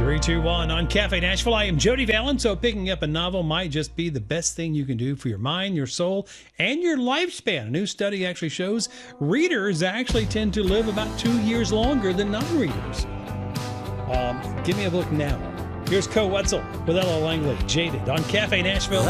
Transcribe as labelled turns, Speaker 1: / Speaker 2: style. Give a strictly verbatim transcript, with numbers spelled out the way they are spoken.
Speaker 1: Three, two, one on Cafe Nashville. I am Jody Valen. So picking up a novel might just be the best thing you can do for your mind, your soul, and your lifespan. A new study actually shows readers actually tend to live about two years longer than non-readers. Um, give me a look now. Here's Co Wetzel with Ella Langley, Jaded on Cafe Nashville.